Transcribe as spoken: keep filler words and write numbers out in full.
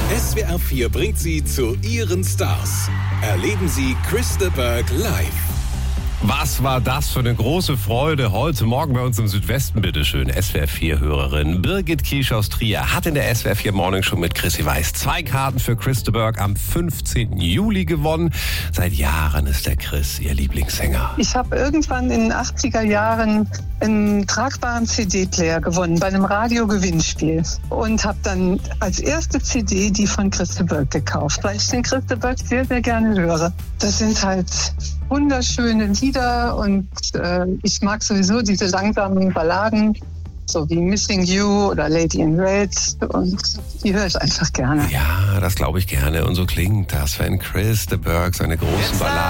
S W R vier bringt Sie zu Ihren Stars. Erleben Sie Chris de Burgh live. Was war das für eine große Freude heute Morgen bei uns im Südwesten, bitteschön. S W R vier-Hörerin Birgit Kiesch aus Trier hat in der S W R vier Morning Show mit Chrissy Weiß zwei Karten für Chris de Burgh am fünfzehnten Juli gewonnen. Seit Jahren ist der Chris ihr Lieblingssänger. Ich habe irgendwann in den achtziger Jahren einen tragbaren C D-Player gewonnen bei einem Radio-Gewinnspiel und habe dann als erste C D die von Chris de Burgh gekauft, weil ich den Chris de Burgh sehr, sehr gerne höre. Das sind halt wunderschöne Lieder und äh, ich mag sowieso diese langsamen Balladen, so wie Missing You oder Lady in Red, und die höre ich einfach gerne. Ja, das glaube ich gerne, und so klingt das, wenn Chris de Burgh seine großen Balladen